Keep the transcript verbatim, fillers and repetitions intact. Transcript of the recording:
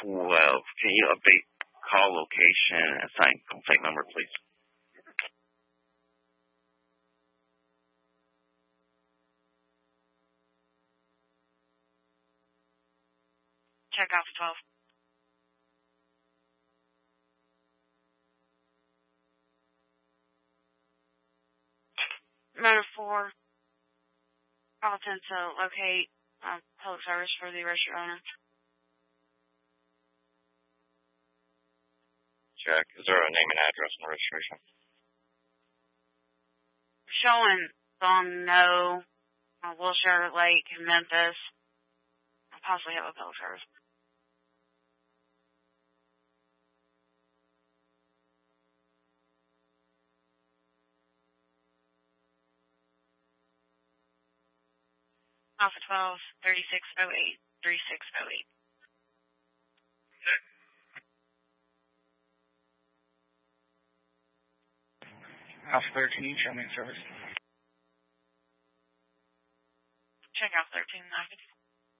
twelve. Can you update call location and sign contact number, please? Check off twelve. Matter four. Call ten to locate um, public service for the restaurant owner. Check. Is there a name and address on the registration? Showing on no, uh, Wilshire Lake, Memphis. I possibly have a public service. Alpha twelve, thirty-six oh eight, thirty-six oh eight. Alpha thirteen, show me service. Check out thirteen, nine fifty.